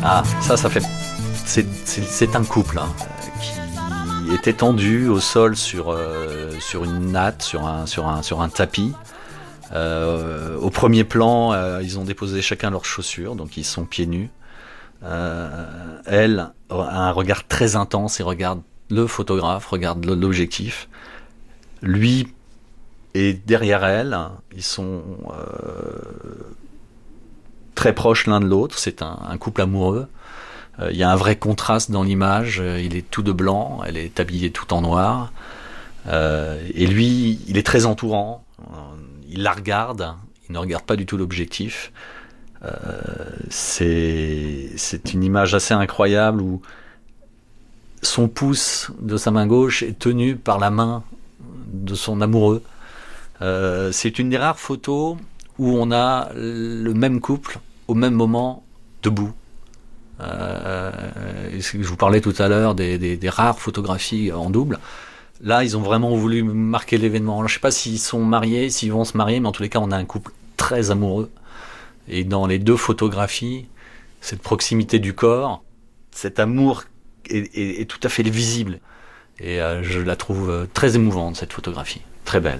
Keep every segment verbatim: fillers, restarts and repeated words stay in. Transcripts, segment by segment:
Ah, ça, ça fait... C'est, c'est, c'est un couple hein, qui est étendu au sol sur, euh, sur une natte, sur un, sur un, sur un tapis. Euh, au premier plan, euh, ils ont déposé chacun leurs chaussures, donc ils sont pieds nus. Euh, elle a un regard très intense, il regarde le photographe, regarde l'objectif. Lui est derrière elle, ils sont euh, très proches l'un de l'autre, c'est un, un couple amoureux. Il y a un vrai contraste dans l'image, il est tout de blanc, elle est habillée tout en noir. Euh, et lui, il est très entourant, il la regarde, il ne regarde pas du tout l'objectif. Euh, c'est, c'est une image assez incroyable où son pouce de sa main gauche est tenu par la main de son amoureux. Euh, c'est une des rares photos où on a le même couple au même moment debout. Euh, je vous parlais tout à l'heure des, des, des rares photographies en double. Là, ils ont vraiment voulu marquer l'événement. Alors, je ne sais pas s'ils sont mariés, s'ils vont se marier, mais en tous les cas, on a un couple très amoureux. Et dans les deux photographies, cette proximité du corps, cet amour est, est, est tout à fait visible. Et euh, je la trouve très émouvante, cette photographie. Très belle.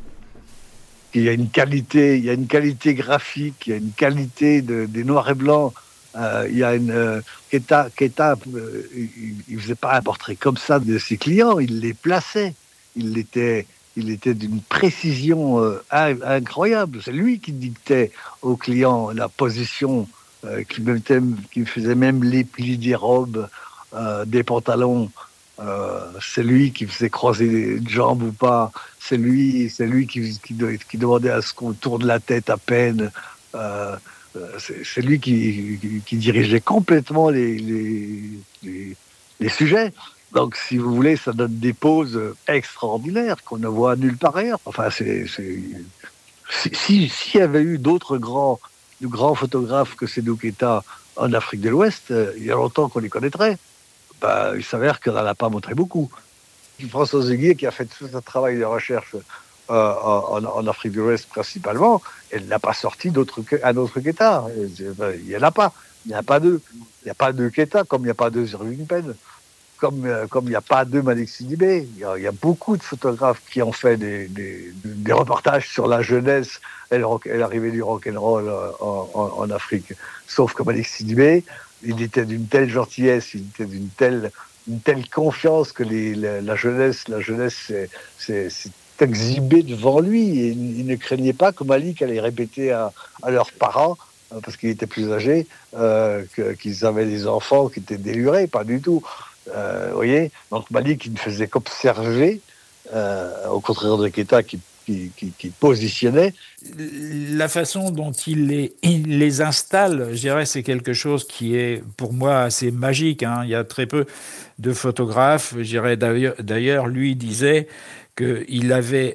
Il y a une qualité, il y a une qualité graphique, il y a une qualité de, des noirs et blancs. Euh, il y a une euh, Keita, Keita euh, il ne faisait pas un portrait comme ça de ses clients, il les plaçait. Il était, il était d'une précision euh, incroyable. C'est lui qui dictait aux clients la position, euh, qui, mettait, qui faisait même les plis des robes, euh, des pantalons. Euh, c'est lui qui faisait croiser les jambes ou pas. C'est lui, c'est lui qui, qui, qui demandait à ce qu'on tourne la tête à peine. Euh, C'est, c'est lui qui, qui, qui dirigeait complètement les, les, les, les sujets. Donc, si vous voulez, ça donne des poses extraordinaires qu'on ne voit nulle part ailleurs. Enfin, c'est, c'est... Si, si, s'il y avait eu d'autres grands, de grands photographes que Seydou Keita en Afrique de l'Ouest, il y a longtemps qu'on les connaîtrait. Ben, il s'avère qu'on n'en a pas montré beaucoup. Françoise Seguier, qui a fait tout un travail de recherche Euh, en, en Afrique de l'Ouest principalement, elle n'a pas sorti d'autres, un autre Keita. Il n'y en a pas. Il n'y a pas deux. Il n'y a pas deux Keita, comme il n'y a pas deux Irving Penn, comme, euh, comme il n'y a pas deux Malik Sidibé. Il y a, il y a beaucoup de photographes qui ont fait des, des, des reportages sur la jeunesse et, le rock, et l'arrivée du rock'n'roll en, en, en Afrique. Sauf que Malik Sidibé, il était d'une telle gentillesse, il était d'une telle, une telle confiance que les, la, la jeunesse, la jeunesse, c'est, c'est, c'est exhibé devant lui, et il ne craignait pas que Malik allait répéter à, à leurs parents, parce qu'il était plus âgé, euh, que, qu'ils avaient des enfants qui étaient délurés, pas du tout. Euh, vous voyez, donc Malik, il ne faisait qu'observer, euh, au contraire de Keita qui, qui, qui, qui positionnait. La façon dont il les, il les installe, je dirais, c'est quelque chose qui est pour moi assez magique. Hein. Il y a très peu de photographes, je dirais, d'ailleurs, d'ailleurs lui disait qu'il avait,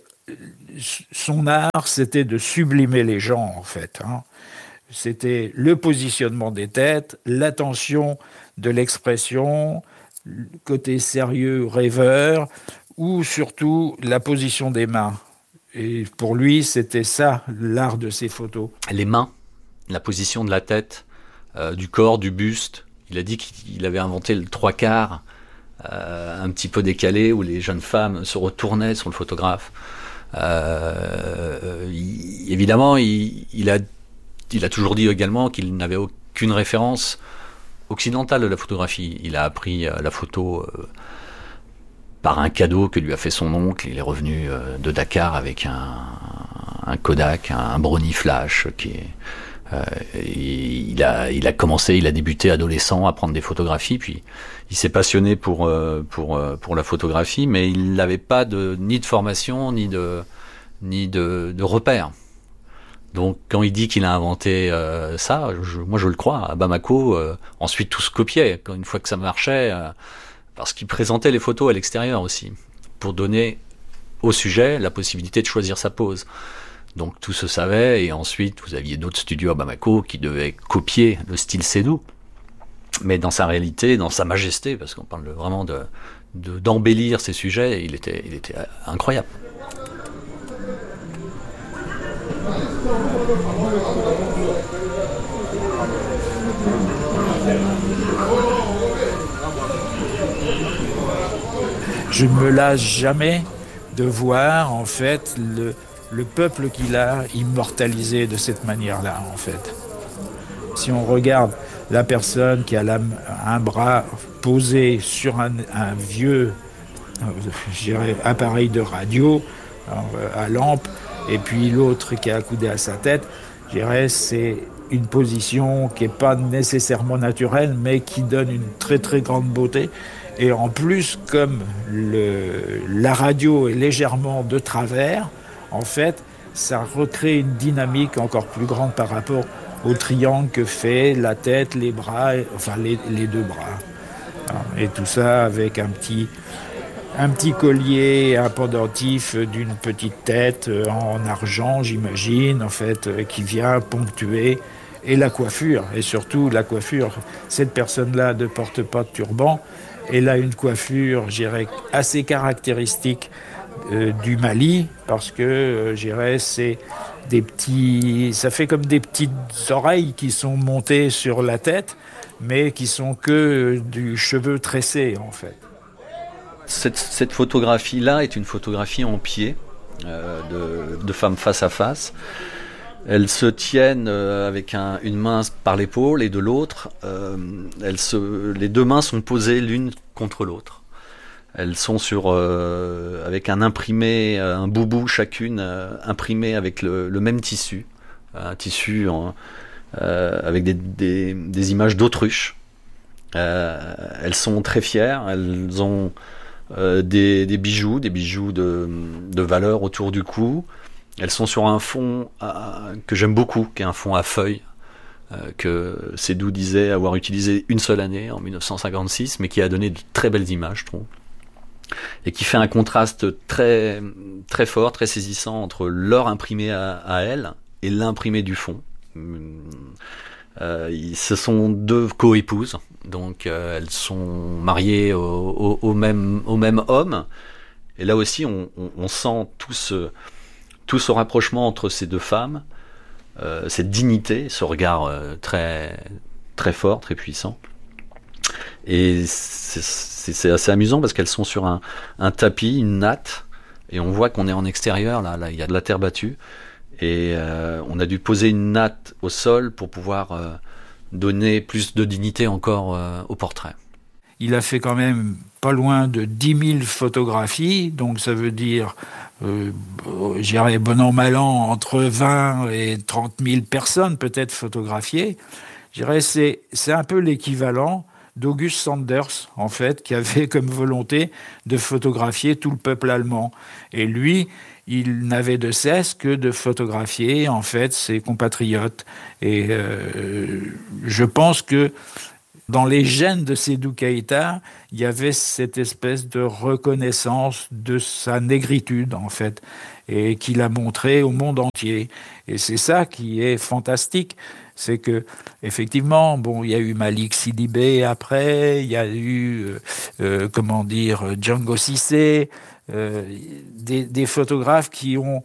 son art, c'était de sublimer les gens, en fait. Hein. C'était le positionnement des têtes, l'attention de l'expression, le côté sérieux, rêveur, ou surtout la position des mains. Et pour lui, c'était ça, l'art de ses photos. Les mains, la position de la tête, euh, du corps, du buste. Il a dit qu'il avait inventé le trois quarts, Euh, un petit peu décalé, où les jeunes femmes se retournaient sur le photographe. Euh, il, évidemment, il, il, a, il a toujours dit également qu'il n'avait aucune référence occidentale de la photographie. Il a appris la photo euh, par un cadeau que lui a fait son oncle. Il est revenu euh, de Dakar avec un, un Kodak, un Brownie Flash qui est Euh, il a, il a commencé, il a débuté adolescent à prendre des photographies, puis il s'est passionné pour pour pour la photographie, mais il n'avait pas de ni de formation ni de ni de, de repères. Donc quand il dit qu'il a inventé euh, ça, je, moi je le crois. À Bamako, euh, ensuite tout se copiait. Quand une fois que ça marchait, euh, parce qu'il présentait les photos à l'extérieur aussi, pour donner au sujet la possibilité de choisir sa pose. Donc tout se savait, et ensuite vous aviez d'autres studios à Bamako qui devaient copier le style Seydou, mais dans sa réalité, dans sa majesté, parce qu'on parle vraiment de, de d'embellir ces sujets, il était, il était incroyable. Je ne me lasse jamais de voir en fait le, le peuple qu'il a immortalisé de cette manière-là en fait. Si on regarde la personne qui a la, un bras posé sur un, un vieux je dirais, appareil de radio à lampe et puis l'autre qui est accoudé à sa tête, je dirais c'est une position qui n'est pas nécessairement naturelle mais qui donne une très très grande beauté. Et en plus, comme le, la radio est légèrement de travers, en fait, ça recrée une dynamique encore plus grande par rapport au triangle que fait la tête, les bras, enfin les, les deux bras. Et tout ça avec un petit, un petit collier, un pendentif d'une petite tête en argent, j'imagine, en fait, qui vient ponctuer. Et la coiffure, et surtout la coiffure. Cette personne-là ne porte pas de turban. Elle a une coiffure, je dirais, assez caractéristique euh, du Mali, parce que, euh, je dirais, c'est des petits, ça fait comme des petites oreilles qui sont montées sur la tête, mais qui sont que du cheveu tressé, en fait. Cette, cette photographie-là est une photographie en pied, euh, de, de femmes face à face. Elles se tiennent euh, avec un, une main par l'épaule et de l'autre, euh, elles se, les deux mains sont posées l'une contre l'autre. Elles sont sur, euh, avec un imprimé, un boubou chacune, euh, imprimé avec le, le même tissu, un tissu en, euh, avec des, des, des images d'autruche. Euh, elles sont très fières, elles ont euh, des, des bijoux, des bijoux de, de valeur autour du cou. Elles sont sur un fond à, que j'aime beaucoup, qui est un fond à feuilles, euh, que Seydoux disait avoir utilisé une seule année, en dix-neuf cent cinquante-six, mais qui a donné de très belles images, je trouve. Et qui fait un contraste très, très fort, très saisissant entre leur imprimé à, à elles et l'imprimé du fond. Euh, ce sont deux co-épouses, donc euh, elles sont mariées au, au, au, même, au même homme. Et là aussi, on, on, on sent tout ce... tout ce rapprochement entre ces deux femmes, euh, cette dignité, ce regard euh, très, très fort, très puissant. Et c'est, c'est, c'est assez amusant parce qu'elles sont sur un, un tapis, une natte, et on voit qu'on est en extérieur, là, là, il y a de la terre battue, et euh, on a dû poser une natte au sol pour pouvoir euh, donner plus de dignité encore euh, au portrait. Il a fait quand même pas loin de dix mille photographies, donc ça veut dire, euh, j'irais bon an, mal an, entre vingt et trente mille personnes peut-être photographiées. Je dirais c'est c'est un peu l'équivalent d'August Sanders, en fait, qui avait comme volonté de photographier tout le peuple allemand. Et lui, il n'avait de cesse que de photographier, en fait, ses compatriotes. Et euh, je pense que dans les gènes de Sédou Keïta, il y avait cette espèce de reconnaissance de sa négritude, en fait, et qu'il a montré au monde entier. Et c'est ça qui est fantastique, c'est que, effectivement, bon, il y a eu Malik Sidibé après, il y a eu, euh, euh, comment dire, Django Cissé, euh, des, des photographes qui ont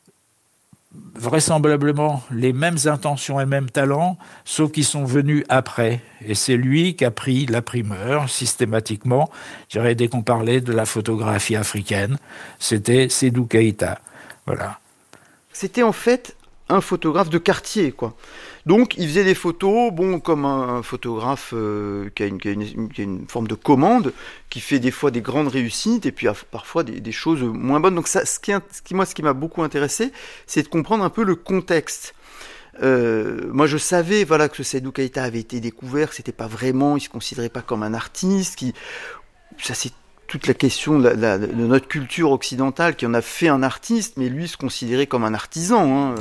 vraisemblablement les mêmes intentions et mêmes talents, sauf qu'ils sont venus après. Et c'est lui qui a pris la primeur, systématiquement. Je dirais, dès qu'on parlait de la photographie africaine, c'était Sédou Keïta. Voilà. C'était en fait un photographe de quartier, quoi. Donc, il faisait des photos, bon, comme un photographe euh, qui, a une, qui, a une, qui a une forme de commande, qui fait des fois des grandes réussites et puis parfois des, des choses moins bonnes. Donc, ça, ce qui, ce qui, moi, ce qui m'a beaucoup intéressé, c'est de comprendre un peu le contexte. Euh, moi, je savais, voilà, que ce Sédou Keïta avait été découvert, que c'était pas vraiment, il se considérait pas comme un artiste, qui, ça, c'est toute la question de, la, de, la, de notre culture occidentale qui en a fait un artiste, mais lui se considérait comme un artisan, hein.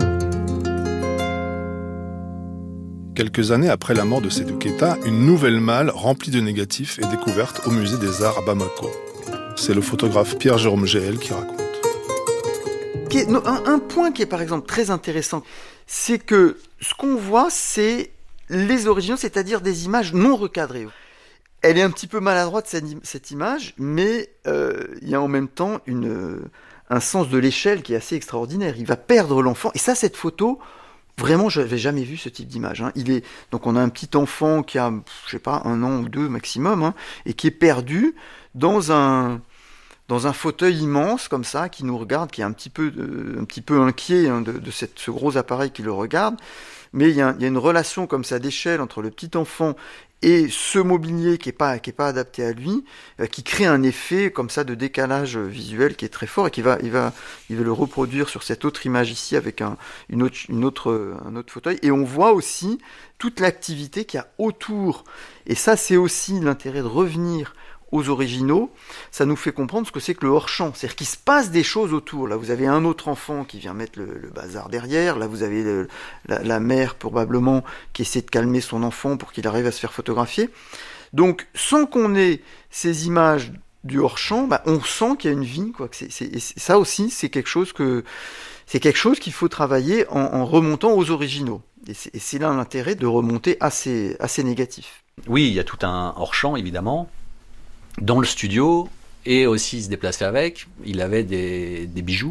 Quelques années après la mort de Sédou Keïta, une nouvelle malle remplie de négatifs est découverte au musée des Arts à Bamako. C'est le photographe Pierre-Jérôme Géhel qui raconte. Un, un point qui est par exemple très intéressant, c'est que ce qu'on voit, c'est les originaux, c'est-à-dire des images non recadrées. Elle est un petit peu maladroite cette, cette image, mais euh, il y a en même temps une, un sens de l'échelle qui est assez extraordinaire. Il va perdre l'enfant, et ça, cette photo, Vraiment, je n'avais jamais vu ce type d'image. Hein. Il est donc on a un petit enfant qui a, je sais pas, un an ou deux maximum, hein, et qui est perdu dans un dans un fauteuil immense comme ça, qui nous regarde, qui est un petit peu euh, un petit peu inquiet hein, de, de cette, ce gros appareil qui le regarde. Mais il y a, il y a une relation comme ça d'échelle entre le petit enfant et ce mobilier qui est pas qui est pas adapté à lui, euh, qui crée un effet comme ça de décalage visuel qui est très fort et qui va il va il va le reproduire sur cette autre image ici avec un une autre une autre un autre fauteuil, et on voit aussi toute l'activité qu'il y a autour. Et ça, c'est aussi l'intérêt de revenir aux originaux. Ça nous fait comprendre ce que c'est que le hors-champ, c'est-à-dire qu'il se passe des choses autour. Là, vous avez un autre enfant qui vient mettre le, le bazar derrière. Là, vous avez le, la, la mère probablement qui essaie de calmer son enfant pour qu'il arrive à se faire photographier. Donc, sans qu'on ait ces images du hors-champ, bah, on sent qu'il y a une vie, quoi. Que c'est, c'est, et ça aussi, c'est quelque chose que c'est quelque chose qu'il faut travailler en, en remontant aux originaux. Et c'est, et c'est là l'intérêt de remonter assez assez négatif. Oui, il y a tout un hors-champ évidemment. Dans le studio, et aussi se déplacer avec, il avait des, des bijoux.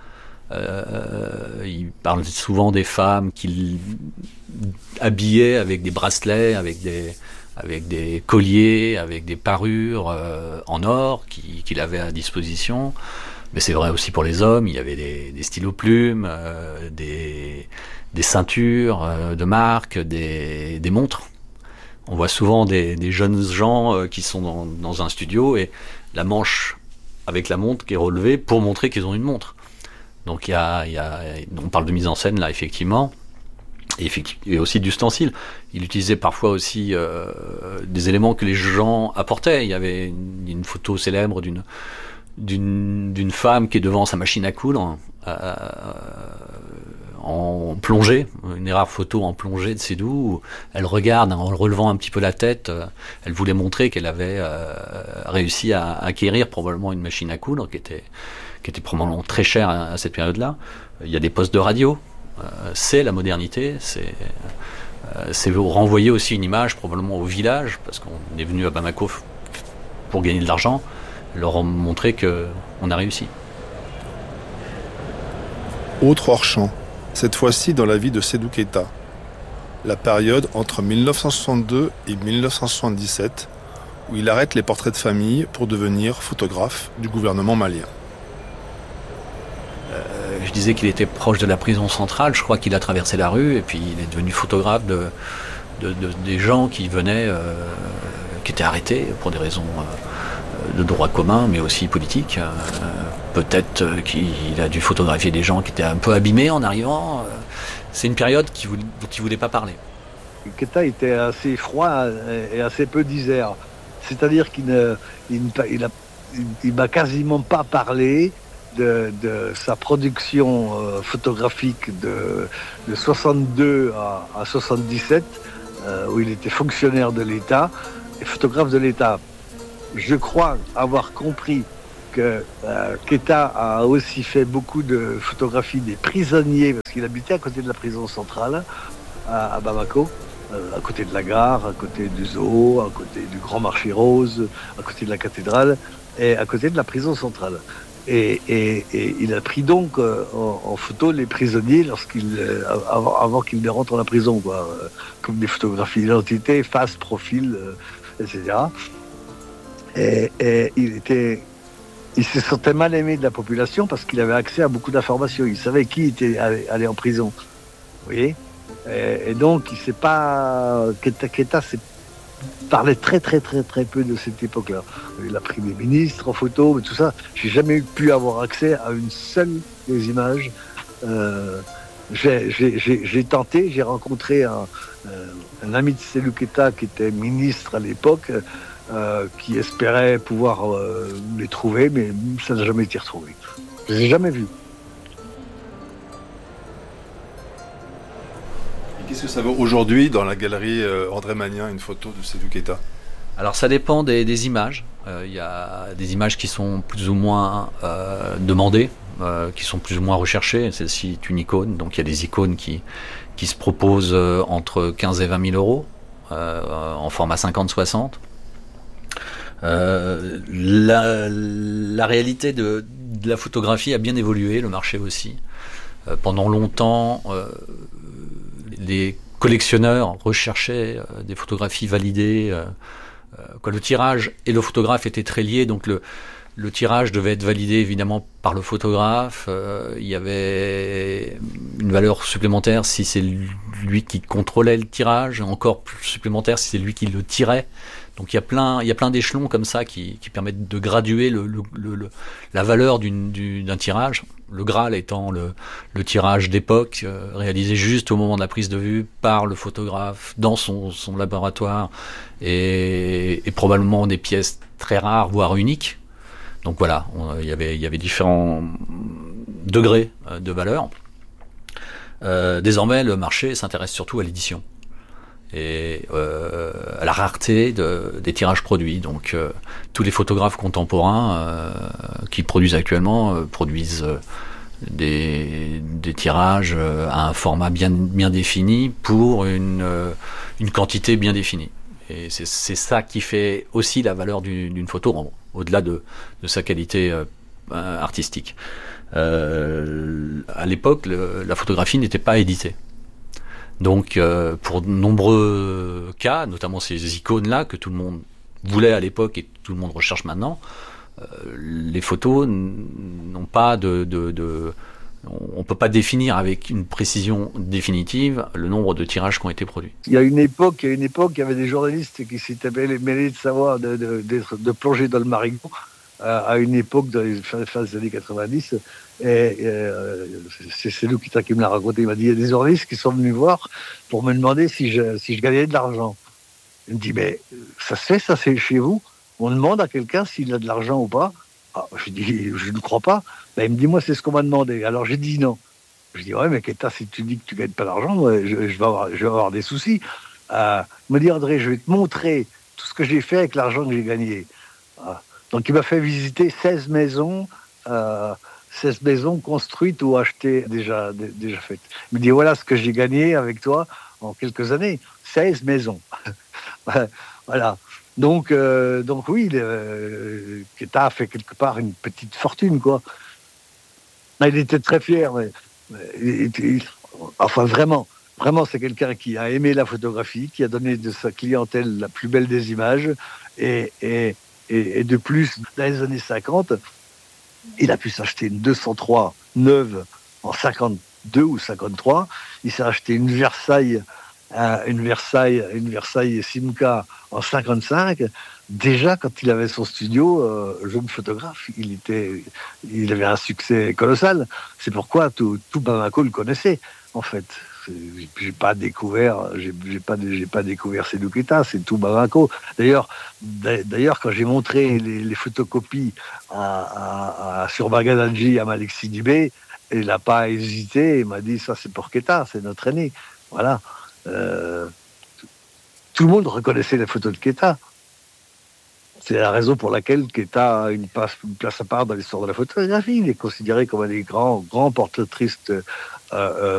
Euh, il parle souvent des femmes qu'il habillait avec des bracelets, avec des, avec des colliers, avec des parures euh, en or qui, qu'il avait à disposition. Mais c'est vrai aussi pour les hommes, il y avait des, des stylos plumes, euh, des, des ceintures euh, de marque, des, des montres. On voit souvent des, des jeunes gens euh, qui sont dans, dans un studio et la manche avec la montre qui est relevée pour montrer qu'ils ont une montre. Donc il y a, il y a, on parle de mise en scène là effectivement, et, effectivement, et aussi d'ustensiles. Il utilisait parfois aussi euh, des éléments que les gens apportaient. Il y avait une, une photo célèbre d'une, d'une, d'une femme qui est devant sa machine à coudre. Euh, en plongée, une rare photo en plongée de Seydoux, où elle regarde en relevant un petit peu la tête, euh, elle voulait montrer qu'elle avait euh, réussi à acquérir probablement une machine à coudre qui était, qui était probablement très chère à, à cette période-là. Il y a des postes de radio, euh, c'est la modernité, c'est, euh, c'est renvoyer aussi une image probablement au village, parce qu'on est venu à Bamako pour gagner de l'argent, leur montrer qu'on a réussi. Autre hors-champ, cette fois-ci dans la vie de Seydou Keita, la période entre dix-neuf cent soixante-deux et dix-neuf cent soixante-dix-sept, où il arrête les portraits de famille pour devenir photographe du gouvernement malien. Euh, je disais qu'il était proche de la prison centrale, je crois qu'il a traversé la rue et puis il est devenu photographe de, de, de, des gens qui venaient, euh, qui étaient arrêtés pour des raisons euh, de droit commun, mais aussi politiques. Euh, peut-être qu'il a dû photographier des gens qui étaient un peu abîmés en arrivant. C'est une période qui voulait, dont il ne voulait pas parler. Keita était assez froid et assez peu disert. C'est-à-dire qu'il ne, il, il a, il m'a quasiment pas parlé de, de sa production euh, photographique de, de soixante-deux à, à soixante-dix-sept, euh, où il était fonctionnaire de l'État et photographe de l'État. Je crois avoir compris que euh, Keita a aussi fait beaucoup de photographies des prisonniers, parce qu'il habitait à côté de la prison centrale, à, à Bamako, euh, à côté de la gare, à côté du zoo, à côté du Grand Marché Rose, à côté de la cathédrale, et à côté de la prison centrale. Et, et, et il a pris donc euh, en, en photo les prisonniers lorsqu'il, euh, avant, avant qu'ils ne rentrent en la prison, quoi, euh, comme des photographies d'identité, face, profil, euh, et cetera. Et, et il était... Il se sentait mal aimé de la population parce qu'il avait accès à beaucoup d'informations. Il savait qui était allé en prison. Vous voyez ? et, et donc, il ne s'est pas... Keita, Keita s'est... parlait très, très, très, très peu de cette époque-là. Il a pris des ministres en photo, mais tout ça. Je n'ai jamais pu avoir accès à une seule des images. Euh, j'ai, j'ai, j'ai, j'ai tenté, j'ai rencontré un, un ami de Seydou Keita qui était ministre à l'époque, Euh, qui espérait pouvoir euh, les trouver, mais ça n'a jamais été retrouvé. Je ne les ai jamais vus. Et qu'est-ce que ça vaut aujourd'hui dans la galerie euh, André Magnin, une photo de Seydou Keita ? Alors ça dépend des, des images. Il euh, y a des images qui sont plus ou moins euh, demandées, euh, qui sont plus ou moins recherchées. Celle-ci est une icône, donc il y a des icônes qui, qui se proposent euh, entre quinze et vingt mille euros, euh, en format cinquante soixante. Euh, la, la réalité de, de la photographie a bien évolué, le marché aussi. Euh, pendant longtemps, euh, les collectionneurs recherchaient euh, des photographies validées. Euh, euh, quoi, le tirage et le photographe étaient très liés, donc le, le tirage devait être validé évidemment par le photographe. Euh, il y avait une valeur supplémentaire si c'est lui qui contrôlait le tirage, encore plus supplémentaire si c'est lui qui le tirait. Donc il y a plein, il y a plein d'échelons comme ça qui, qui permettent de graduer le, le, le, le, la valeur d'une, du, d'un tirage. Le Graal étant le, le tirage d'époque, euh, réalisé juste au moment de la prise de vue par le photographe dans son, son laboratoire, et, et probablement des pièces très rares, voire uniques. Donc voilà, on, y avait, il y avait différents degrés euh, de valeur. Euh, désormais, le marché s'intéresse surtout à l'édition et euh, à la rareté de, des tirages produits. Donc euh, tous les photographes contemporains euh, qui produisent actuellement euh, produisent euh, des, des tirages euh, à un format bien, bien défini pour une, euh, une quantité bien définie. Et c'est, c'est ça qui fait aussi la valeur d'une, d'une photo, en, au-delà de, de sa qualité euh, artistique. Euh, à l'époque, le, la photographie n'était pas éditée. Donc, euh, pour de nombreux cas, notamment ces icônes-là que tout le monde voulait à l'époque et que tout le monde recherche maintenant, euh, les photos n'ont pas de, de, de on ne peut pas définir avec une précision définitive le nombre de tirages qui ont été produits. Il y a une époque, il y a une époque, il y avait des journalistes qui s'étaient mêlés de savoir, de, de, de, de plonger dans le marigot à une époque dans les fins des années quatre-vingt-dix. Et, et euh, c'est, c'est nous qui, qui me l'a raconté. Il m'a dit, il y a des journalistes qui sont venus voir pour me demander si je, si je gagnais de l'argent. Il me dit, mais ça se fait, ça c'est chez vous? On demande à quelqu'un s'il a de l'argent ou pas. Ah, je dis, je ne crois pas. Ben, il me dit, moi c'est ce qu'on m'a demandé. Alors j'ai dit non. Je dis, ouais, mais Keita, si tu dis que tu ne gagnes pas d'argent, je, je, vais avoir, je vais avoir des soucis. Euh, il me dit, André, je vais te montrer tout ce que j'ai fait avec l'argent que j'ai gagné. Ah. Donc il m'a fait visiter seize maisons, euh, seize maisons construites ou achetées déjà, d- déjà faites. Il me dit, voilà ce que j'ai gagné avec toi en quelques années, seize maisons. Voilà. Donc, euh, donc oui, euh, Keita a fait quelque part une petite fortune, quoi. Il était très fier, mais, mais il, il, enfin vraiment, vraiment c'est quelqu'un qui a aimé la photographie, qui a donné de sa clientèle la plus belle des images, et, et Et, et de plus, dans les années cinquante, il a pu s'acheter une deux cent trois neuve en cinquante-deux ou cinquante-trois. Il s'est acheté une Versailles, euh, une Versailles, une Versailles Simca en cinquante-cinq. Déjà, quand il avait son studio, euh, jeune photographe, il était, il avait un succès colossal. C'est pourquoi tout, tout Bamako le connaissait, en fait. J'ai pas découvert, j'ai, j'ai pas, j'ai pas découvert Sédou Keita, c'est tout Bamako. D'ailleurs, d'ailleurs, quand j'ai montré les, les photocopies à, à, à, sur Bagadadji à Malik Sidibé, il n'a pas hésité, il m'a dit ça c'est pour Keita, c'est notre aîné. Voilà. Euh, tout le monde reconnaissait les photos de Keita. C'est la raison pour laquelle Keita a une place, une place à part dans l'histoire de la photographie. Il est considéré comme un des grands, grands portraitristes. Euh, euh,